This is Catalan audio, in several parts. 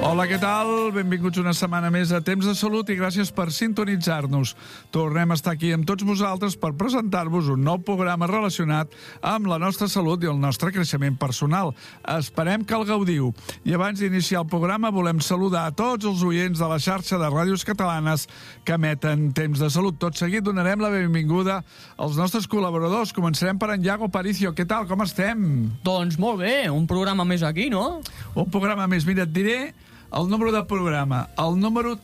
Hola, què tal? Benvinguts una setmana més a Temps de Salut i gràcies per sintonitzar-nos. Tornem a estar aquí amb tots vosaltres per presentar-vos un nou programa relacionat amb la nostra salut i el nostre creixement personal. Esperem que el gaudiu. I abans d'iniciar el programa volem saludar a tots els oients de la xarxa de ràdios catalanes que emeten Temps de Salut. Tot seguit donarem la benvinguda als nostres col·laboradors. Començarem per en Iago Paricio. Què tal? Com estem? Doncs molt bé, un programa més aquí, no? Un programa més. Mira, et diré el número de programa, el número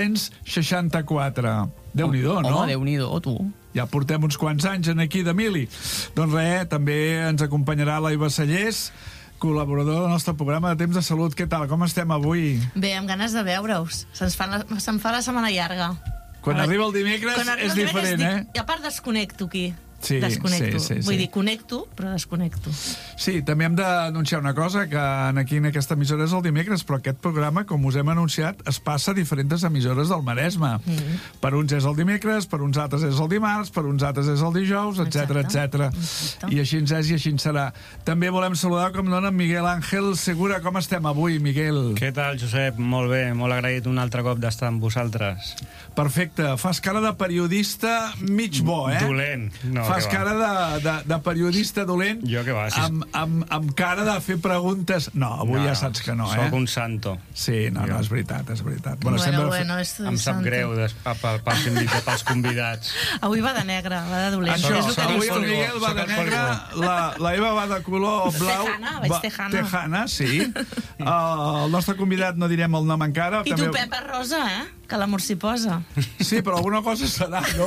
364. Déu-n'hi-do, no? Home, Déu-n'hi-do, tu. Ja portem uns quants anys en aquí de mili. Doncs res, també ens acompanyarà l'Aiva Sallés, col·laborador del nostre programa de Temps de Salut. Què tal? Com estem avui? Bé, amb ganes de veure-us. Se'm fa la setmana llarga. Quan arriba el dimecres és diferent, eh? I a part desconnecto aquí. Sí, desconnecto. sí. Vull dir, connecto, però desconnecto. Sí, també hem d'anunciar una cosa, que aquí en aquesta emissora és el dimecres, però aquest programa, com us hem anunciat, es passa a diferents emissores del Maresme. Per uns és el dimecres, per uns altres és el dimarts, per uns altres és el dijous, etc. I així és i així serà. També volem saludar, com no, en Miguel Ángel Segura. Com estem avui, Miguel? Què tal, Josep? Molt bé, molt agraït un altre cop d'estar amb vosaltres. Perfecte. Fas cara de periodista mig bo, eh? Dolent. No, fas cara de periodista dolent. Jo què va? Amb cara de fer preguntes. No, avui ja saps que no, Soc un santo. Sí, no, és veritat. Bueno, em sap greu pels convidats. Avui va de negre, va de dolent. Avui el Miguel va de negre, la Eva va de color blau. Tejana, sí. El nostre convidat no direm el nom encara. I tu, Pepa Rosa, que l'amor s'hi posa. Sí, però alguna cosa serà, no?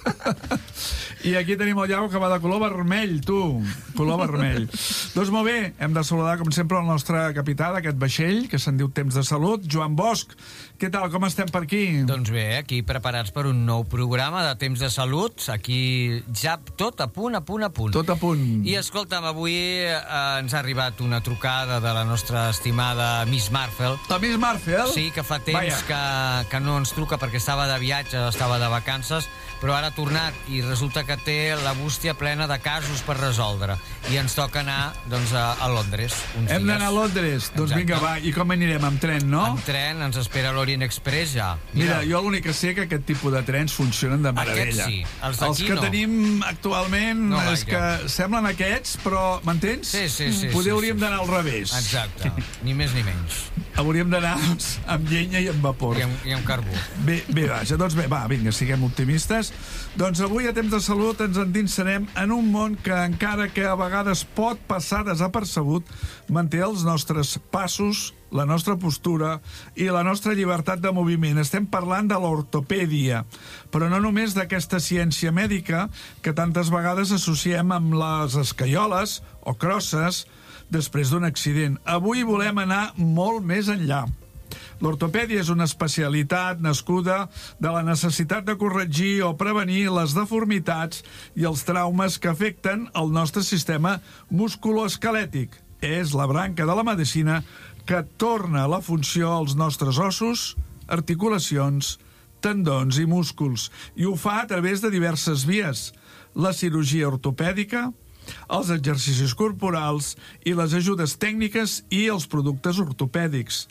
I aquí tenim el Iago, que va de color vermell, tu. Color vermell. Doncs molt bé, hem de saludar, com sempre, el nostre capità d'aquest vaixell, que se'n diu Temps de Salut, Joan Bosch. Què tal, com estem per aquí? Doncs bé, aquí preparats per un nou programa de Temps de Salut. Aquí ja tot a punt. Tot a punt. I escolta'm, avui ens ha arribat una trucada de la nostra estimada Miss Marvel. La Miss Marvel? Sí, que fa temps que no ens truca perquè estava de viatge, estava de vacances, però ara ha tornat i resulta que té la bústia plena de casos per resoldre. I ens toca anar, doncs, a Londres. Hem d'anar a Londres? Exacte. Doncs vinga, va. I com anirem? Amb tren, no? Amb tren, ens espera l'Orient Express ja. Mira, jo l'únic que sé que aquest tipus de trens funcionen de meravella. Aquests sí, els que tenim actualment és que semblen aquests, però, m'entens? Sí. Poder hauríem d'anar al revés. Exacte, ni més ni menys. Hauríem d'anar amb llenya i amb vapor. I amb carbó. Bé, vaja, doncs bé, va, vinga, siguem optimistes. Doncs avui a Temps de Salut ens endinsarem en un món que, encara que a vegades pot passar desapercebut, manté els nostres passos, la nostra postura i la nostra llibertat de moviment. Estem parlant de l'ortopèdia, però no només d'aquesta ciència mèdica que tantes vegades associem amb les escaioles o crosses després d'un accident. Avui volem anar molt més enllà. L'ortopèdia és una especialitat nascuda de la necessitat de corregir o prevenir les deformitats i els traumes que afecten el nostre sistema musculoesquelètic. És la branca de la medicina que torna la funció als nostres ossos, articulacions, tendons i músculs, i ho fa a través de diverses vies: la cirurgia ortopèdica, els exercicis corporals i les ajudes tècniques i els productes ortopèdics.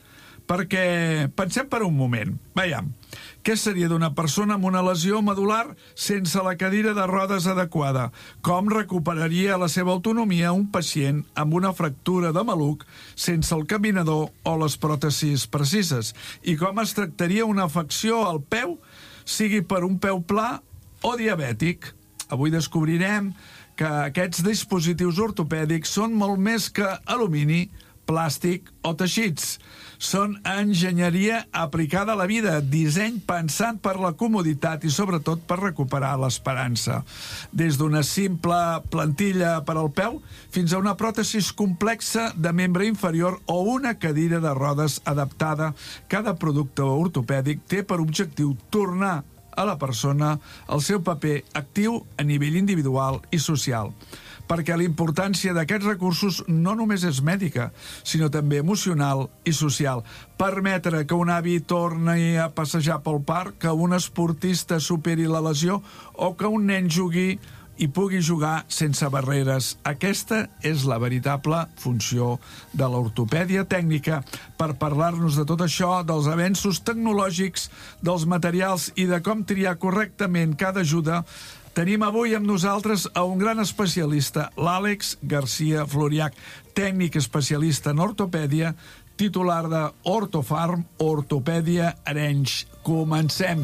Perquè pensem per un moment, veiem, què seria d'una persona amb una lesió medular sense la cadira de rodes adequada? Com recuperaria la seva autonomia un pacient amb una fractura de maluc sense el caminador o les pròtesis precises? I com es tractaria una afecció al peu, sigui per un peu pla o diabètic? Avui descobrirem que aquests dispositius ortopèdics són molt més que alumini, plàstic o teixits. Són enginyeria aplicada a la vida, disseny pensant per la comoditat i sobretot per recuperar l'esperança. Des d'una simple plantilla per al peu fins a una pròtesis complexa de membre inferior o una cadira de rodes adaptada, cada producte ortopèdic té per objectiu tornar a la persona el seu paper actiu a nivell individual i social. Perquè la importància d'aquests recursos no només és mèdica, sinó també emocional i social. Permetre que un avi torni a passejar pel parc, que un esportista superi la lesió o que un nen jugui i pugui jugar sense barreres. Aquesta és la veritable funció de l'ortopèdia tècnica. Per parlar-nos de tot això, dels avenços tecnològics, dels materials i de com triar correctament cada ajuda, tenim avui amb nosaltres a un gran especialista, l'Àlex García Floriach, tècnic especialista en ortopèdia, titular de Ortofarm, Ortopèdia Arenys. Comencem!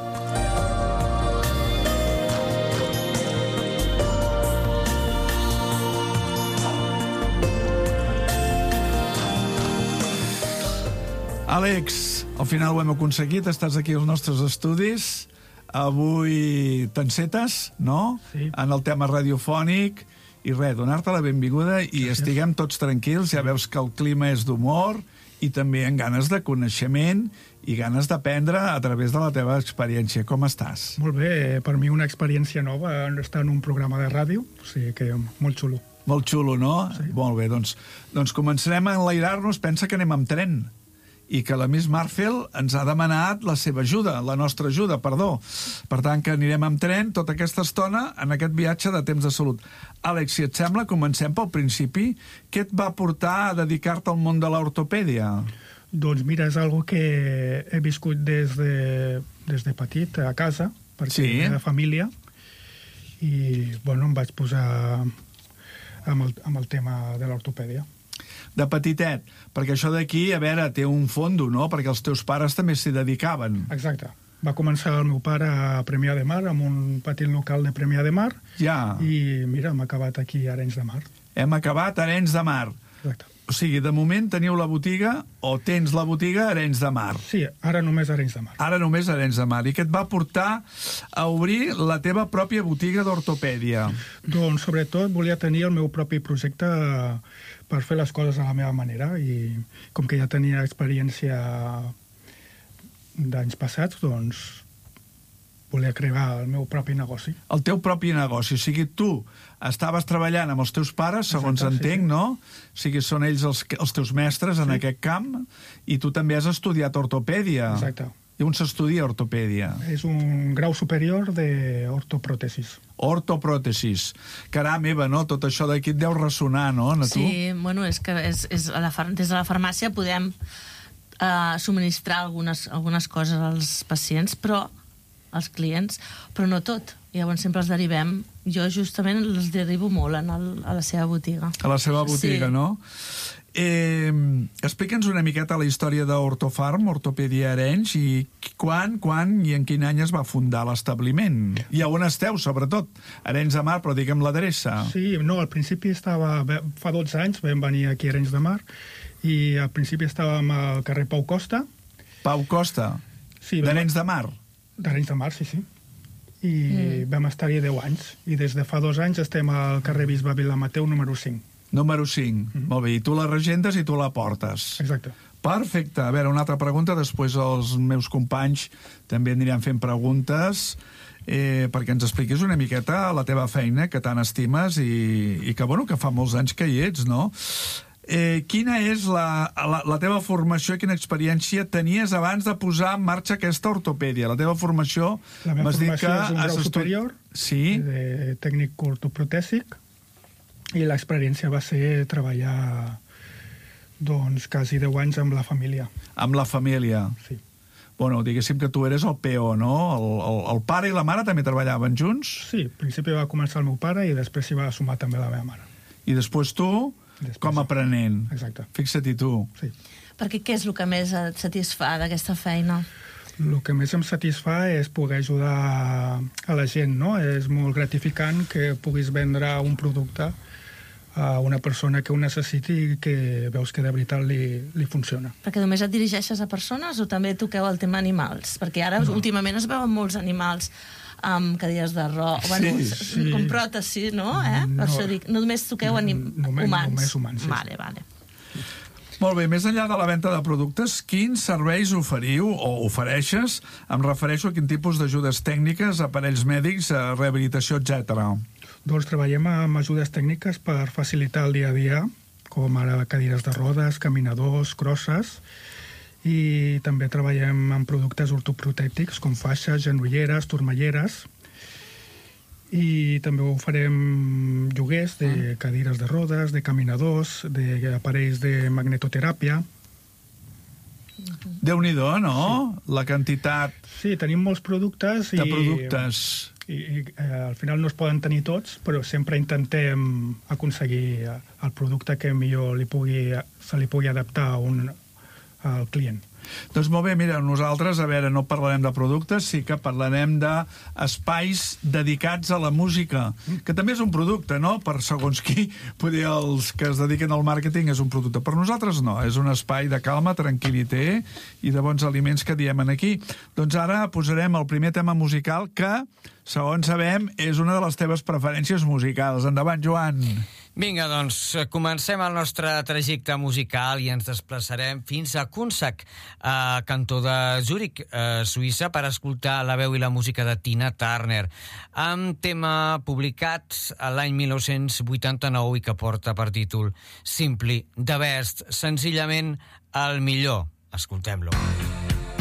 Àlex, al final ho hem aconseguit, estàs aquí als nostres estudis. Avui t'encetes, no? Sí. En el tema radiofònic. I res, donar-te la benvinguda i estiguem tots tranquils. Ja veus que el clima és d'humor i també amb ganes de coneixement i ganes d'aprendre a través de la teva experiència. Com estàs? Molt bé, per mi una experiència nova estar en un programa de ràdio, o sigui que molt xulo. Molt xulo, no? Sí. Molt bé, doncs començarem a enlairar-nos. Pensa que anem amb tren i que la Miss Marfil ens ha demanat la seva ajuda, la nostra ajuda, perdó. Per tant, que anirem amb tren tota aquesta estona en aquest viatge de temps de salut. Àlex, si et sembla, comencem pel principi. Què et va portar a dedicar-te al món de l'ortopèdia? Doncs mira, és algo que he viscut des de petit a casa, perquè Sí. era de família, i bueno, em vaig posar amb el tema de l'ortopèdia. De petitet, perquè això d'aquí, a veure, té un fondo, no? Perquè els teus pares també s'hi dedicaven. Exacte. Va començar el meu pare a Premià de Mar, amb un petit local de Premià de Mar, Ja, i mira, hem acabat aquí a Arenys de Mar. hem acabat a Arenys de Mar. Exacte. O sigui, de moment teniu la botiga, o tens la botiga a Arenys de Mar. Sí, ara només a Arenys de Mar. Ara només a Arenys de Mar. I què et va portar a obrir la teva pròpia botiga d'ortopèdia? Doncs, sobretot, volia tenir el meu propi projecte per fer les coses a la meva manera, i com que ja tenia experiència d'anys passats, doncs volia crear el meu propi negoci. El teu propi negoci. O sigui, tu estaves treballant amb els teus pares, segons Exacte, sí, entenc, sí. no? O sigui, són ells els teus mestres en aquest camp, i tu també has estudiat ortopèdia. Exacte. I on s'estudia ortopèdia? És un grau superior d'ortopròtesis. Ortopròtesis. Caram, meva, no? Tot això d'aquí et deu ressonar, no? A tu? Sí, bueno, és que des de la farmàcia podem subministrar algunes coses als pacients, però als clients, però no tot. Llavors sempre els derivem. Jo justament els derivo molt a la seva botiga. A la seva botiga, Sí. no? Explica'ns una miqueta la història d'Ortofarm, Ortopèdia Arenys, i quan i en quin any es va fundar l'establiment. I a on esteu, sobretot? Arenys de Mar, però diguem l'adreça. Sí, no, al principi estava... Fa 12 anys vam venir aquí a Arenys de Mar, i al principi estàvem al carrer Pau Costa. Pau Costa, Sí, d'Arenys de Mar. D'Arenys de Mar, sí, sí. I vam estar-hi 10 anys. I des de fa 2 anys estem al carrer Bisbe Vilamateu, número 5. Número 5. Molt bé, i tu la regentes i tu la portes. Exacte. Perfecte. A veure, una altra pregunta. Després els meus companys també aniran fent preguntes perquè ens expliquis una miqueta la teva feina, que tant estimes i que, bueno, que fa molts anys que hi ets, no? Quina és la teva formació, quina experiència tenies abans de posar en marxa aquesta ortopèdia? La teva formació... La meva formació és un grau superior Sí? de tècnic ortoprotèsic, i l'experiència va ser treballar doncs quasi 10 anys amb la família. Amb la família. Sí. Bueno, diguéssim que tu eres el peó, no? El pare i la mare també treballaven junts? Sí, al principi va començar el meu pare i després s'hi va sumar també la meva mare. I després tu, com a aprenent. Exacte. Fixa't-hi tu. Sí. Perquè què és el que més et satisfà d'aquesta feina? El que més em satisfà és poder ajudar a la gent, no? És molt gratificant que puguis vendre un producte a una persona que ho necessiti i que veus que de veritat li funciona. Perquè només et dirigeixes a persones o també toqueu el tema animals? Perquè ara últimament es veuen molts animals amb cadires de bueno, sí. com pròtesi, no? Per això dic, no només toqueu humans. Només humans, sí. Vale. Molt bé, més enllà de la venda de productes, quins serveis oferiu o ofereixes? Em refereixo a quin tipus d'ajudes tècniques, aparells mèdics, rehabilitació, etc. Doncs treballem amb ajudes tècniques per facilitar el dia a dia, com ara cadires de rodes, caminadors, crosses, i també treballem amb productes ortoprotètics com faixes, genolleres, turmalleres, I també oferem lloguers de cadires de rodes, de caminadors, d'aparells de magnetoteràpia. Déu-n'hi-do, no? La quantitat Sí, tenim molts productes de productes. i al final no es poden tenir tots, però sempre intentem aconseguir el producte que millor se li pugui adaptar al client. Doncs molt bé, mira, nosaltres, a veure, no parlarem de productes, sí que parlarem d'espais dedicats a la música, que també és un producte, no? Per segons qui, poder els que es dediquen al màrqueting és un producte. Per nosaltres no, és un espai de calma, tranquil·lité i de bons aliments que diem aquí. Doncs ara posarem el primer tema musical que, segons sabem, és una de les teves preferències musicals. Endavant, Joan. Vinga, doncs, comencem el nostre trajecte musical i ens desplaçarem fins a Kunsak, a cantó de Zúrich, Suïssa, per escoltar la veu i la música de Tina Turner, amb tema publicat l'any 1989 i que porta per títol Simply the Best, senzillament el millor. Escoltem-lo.